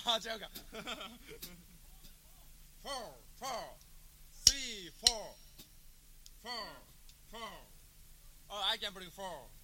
joking. 4, 4, 3, 4, 4, 4. Oh, I can bring 4.